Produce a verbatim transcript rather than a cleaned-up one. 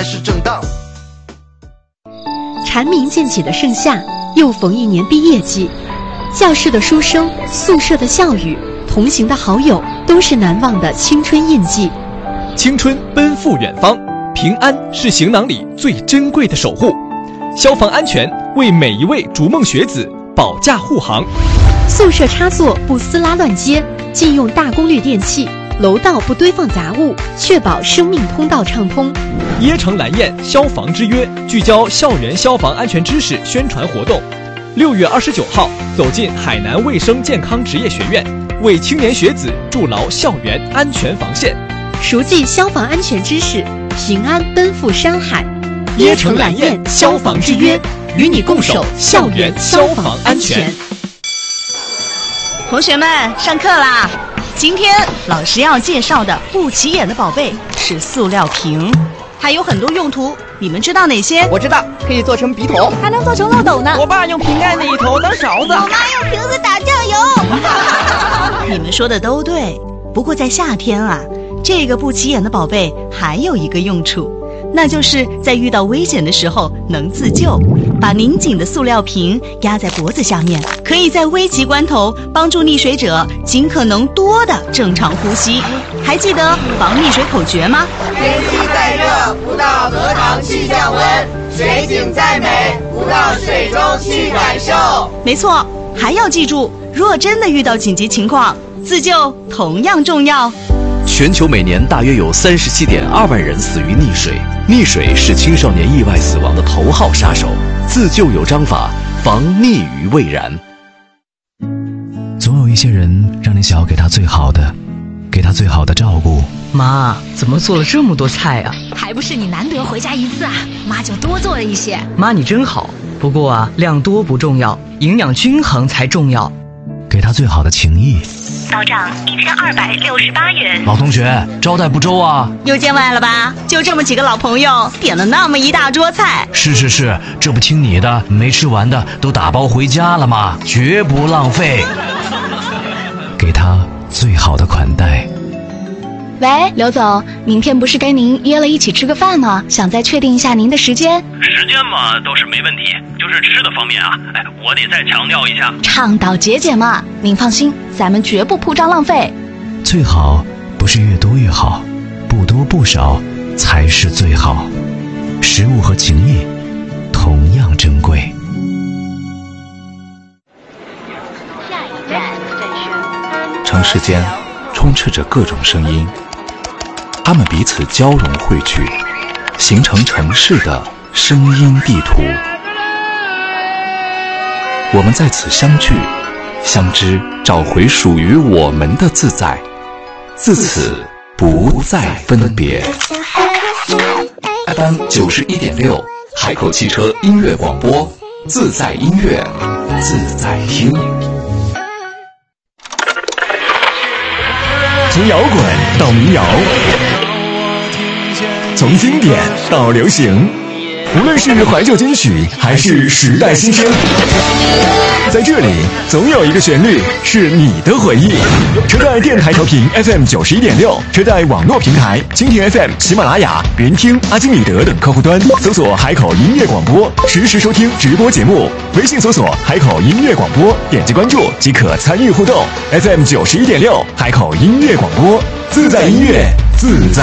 是正当。 蝉鸣渐起的盛夏，又逢一年毕业季，教室的书声，宿舍的笑语，同行的好友，都是难忘的青春印记。 青春奔赴远方，平安是行囊里最珍贵的守护。消防安全为每一位逐梦学子保驾护航。 宿舍插座不撕拉乱接，禁用大功率电器，楼道不堆放杂物，确保生命通道畅通。 椰城蓝焰消防之约聚焦校园消防安全知识宣传活动，六月二十九号走进海南卫生健康职业学院，为青年学子筑牢校园安全防线， 熟记消防安全知识，平安奔赴山海。 椰城蓝焰消防之约，与你共守校园消防安全。 同学们，上课啦！今天老师要介绍的不起眼的宝贝是塑料瓶，它有很多用途，你们知道哪些？ 我知道，可以做成笔筒， 还能做成漏斗呢。 我爸用瓶盖里头当勺子， 我妈用瓶子打酱油。你们说的都对，不过在夏天啊，这个不起眼的宝贝还有一个用处，那就是在遇到危险的时候能自救。把拧紧的塑料瓶压在脖子下面，可以在危急关头帮助溺水者尽可能多的正常呼吸。还记得防溺水口诀吗？ 天气再热，不到荷塘去降温；水景再美，不到水中去感受。 没错，还要记住，若真的遇到紧急情况，自救同样重要。 全球每年大约有三十七点二万人死于溺水，溺水是青少年意外死亡的头号杀手。自救有章法，防溺于未然。 总有一些人让你想要给他最好的，给他最好的照顾。 妈，怎么做了这么多菜啊？ 还不是你难得回家一次啊，妈就多做了一些。 妈你真好，不过啊，量多不重要，营养均衡才重要。 给他最好的情谊。 到账一千二百六十八元。 老同学，招待不周啊？ 又见外了吧？就这么几个老朋友，点了那么一大桌菜。 是是是，这不听你的，没吃完的都打包回家了吗？绝不浪费。给他最好的款待。 喂，刘总，明天不是跟您约了一起吃个饭吗？想再确定一下您的时间。 时间嘛倒是没问题，就是吃的方面啊，哎，我得再强调一下， 倡导节俭嘛。您放心，咱们绝不铺张浪费。 最好不是越多越好，不多不少才是最好。食物和情谊同样珍贵。 城市间充斥着各种声音，它们彼此交融汇聚，形成城市的声音地图。我们在此相聚相知，找回属于我们的自在，自此不再分别。 F M 九十一点六，海口汽车音乐广播，自在音乐，自在听。 从摇滚到民谣，从经典到流行，无论是怀旧金曲还是时代新鲜，在这里总有一个旋律是你的回忆。车载电台调频 F M 九十一点六，车载网络平台蜻蜓 F M、喜马拉雅、云听、阿基米德等客户端搜索海口音乐广播，实时收听直播节目。微信搜索海口音乐广播，点击关注即可参与互动。F M 九十一点六，海口音乐广播，自在音乐，自在